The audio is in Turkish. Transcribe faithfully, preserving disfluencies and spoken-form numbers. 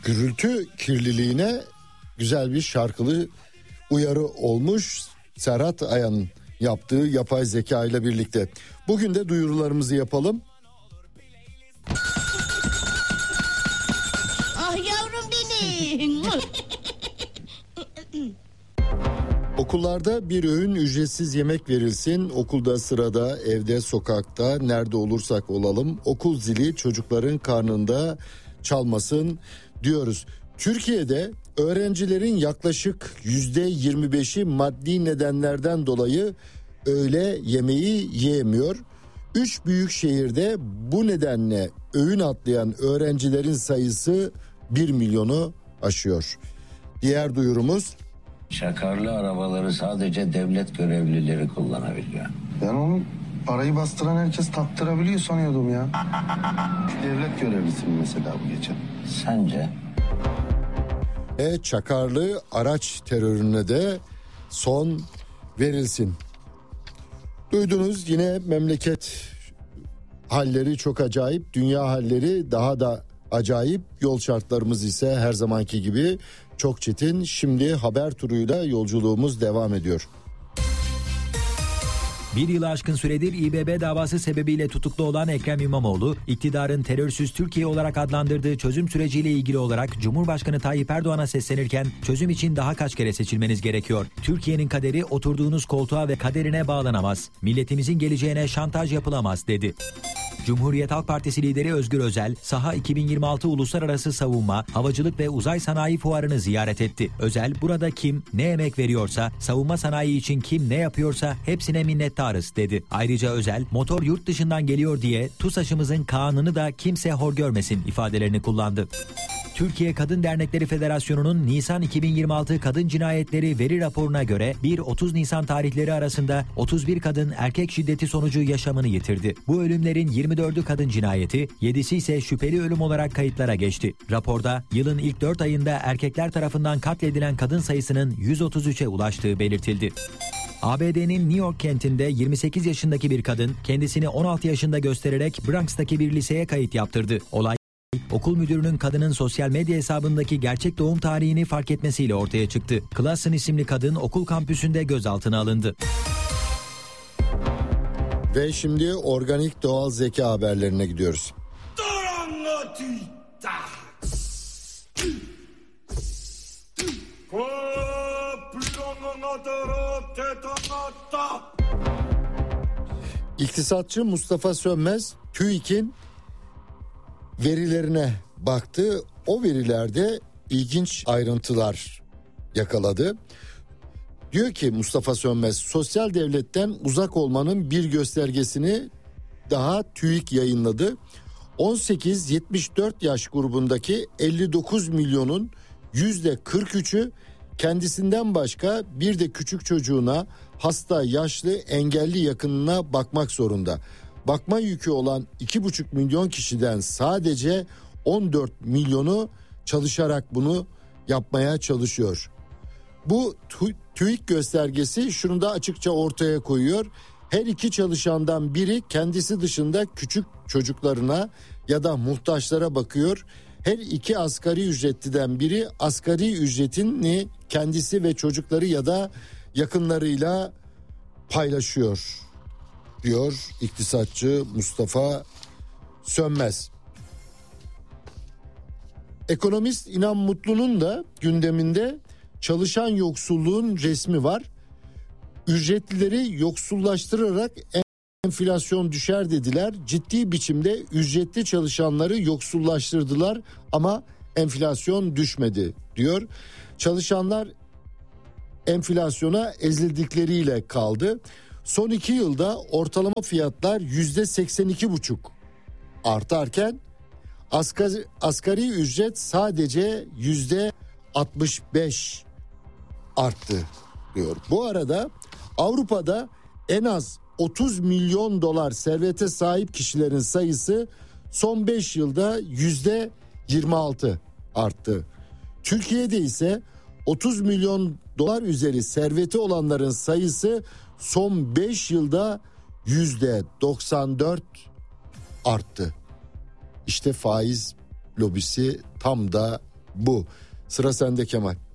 gürültü kirliliğine güzel bir şarkılı uyarı olmuş Serhat Ayan'ın yaptığı yapay zeka ile birlikte. Bugün de duyurularımızı yapalım. Ah yavrum benim. Okullarda bir öğün ücretsiz yemek verilsin. Okulda, sırada, evde, sokakta, nerede olursak olalım okul zili çocukların karnında çalmasın diyoruz. Türkiye'de öğrencilerin yaklaşık yüzde yirmi beşi maddi nedenlerden dolayı öğle yemeği yiyemiyor. Üç büyük şehirde bu nedenle öğün atlayan öğrencilerin sayısı bir milyonu aşıyor. Diğer duyurumuz: Şakarlı arabaları sadece devlet görevlileri kullanabiliyor. Ben onu parayı bastıran herkes tattırabiliyor sanıyordum ya. Devlet görevlisi mi mesela bu geçen? Sence? E, çakarlı araç terörüne de son verilsin. Duydunuz, yine memleket halleri çok acayip, dünya halleri daha da acayip, yol şartlarımız ise her zamanki gibi çok çetin. Şimdi haber turuyla yolculuğumuz devam ediyor. Bir yılı aşkın süredir İBB davası sebebiyle tutuklu olan Ekrem İmamoğlu, iktidarın terörsüz Türkiye olarak adlandırdığı çözüm süreciyle ilgili olarak Cumhurbaşkanı Tayyip Erdoğan'a seslenirken çözüm için daha kaç kere seçilmeniz gerekiyor? Türkiye'nin kaderi oturduğunuz koltuğa ve kaderine bağlanamaz. Milletimizin geleceğine şantaj yapılamaz dedi. Cumhuriyet Halk Partisi lideri Özgür Özel, Saha iki bin yirmi altı Uluslararası Savunma, Havacılık ve Uzay Sanayi Fuarı'nı ziyaret etti. Özel, burada kim ne emek veriyorsa, savunma sanayi için kim ne yapıyorsa hepsine minnettarız dedi. Ayrıca Özel, motor yurt dışından geliyor diye TUSAŞ'ımızın Kaan'ını da kimse hor görmesin ifadelerini kullandı. Türkiye Kadın Dernekleri Federasyonu'nun Nisan iki bin yirmi altı kadın cinayetleri veri raporuna göre bir otuz Nisan tarihleri arasında otuz bir kadın erkek şiddeti sonucu yaşamını yitirdi. Bu ölümlerin yirmi dördü kadın cinayeti, yedisi ise şüpheli ölüm olarak kayıtlara geçti. Raporda yılın ilk dört ayında erkekler tarafından katledilen kadın sayısının yüz otuz üçe ulaştığı belirtildi. A B D'nin New York kentinde yirmi sekiz yaşındaki bir kadın kendisini on altı yaşında göstererek Bronx'taki bir liseye kayıt yaptırdı. Olay, okul müdürünün kadının sosyal medya hesabındaki gerçek doğum tarihini fark etmesiyle ortaya çıktı. Klassen isimli kadın okul kampüsünde gözaltına alındı. Ve şimdi organik doğal zeka haberlerine gidiyoruz. İktisatçı Mustafa Sönmez TÜİK'in verilerine baktı. O verilerde ilginç ayrıntılar yakaladı. Diyor ki Mustafa Sönmez, sosyal devletten uzak olmanın bir göstergesini daha TÜİK yayınladı. on sekiz yetmiş dört yaş grubundaki elli dokuz milyonun yüzde kırk üçü kendisinden başka bir de küçük çocuğuna, hasta, yaşlı, engelli yakınına bakmak zorunda. Bakma yükü olan iki buçuk milyon kişiden sadece on dört milyonu çalışarak bunu yapmaya çalışıyor. Bu TÜİK göstergesi şunu da açıkça ortaya koyuyor. Her iki çalışandan biri kendisi dışında küçük çocuklarına ya da muhtaçlara bakıyor. Her iki asgari ücretliden biri asgari ücretini kendisi ve çocukları ya da yakınlarıyla paylaşıyor, diyor iktisatçı Mustafa Sönmez. Ekonomist İnan Mutlu'nun da gündeminde çalışan yoksulluğun resmi var. Ücretlileri yoksullaştırarak enflasyon düşer dediler. Ciddi biçimde ücretli çalışanları yoksullaştırdılar ama enflasyon düşmedi diyor. Çalışanlar enflasyona ezildikleriyle kaldı. Son iki yılda ortalama fiyatlar yüzde seksen iki buçuk artarken asgari, asgari ücret sadece yüzde altmış beş arttı diyor. Bu arada Avrupa'da en az otuz milyon dolar servete sahip kişilerin sayısı son beş yılda yüzde yirmi altı arttı. Türkiye'de ise otuz milyon dolar üzeri serveti olanların sayısı son beş yılda yüzde doksan dört arttı. İşte faiz lobisi tam da bu. Sıra sende Kemal.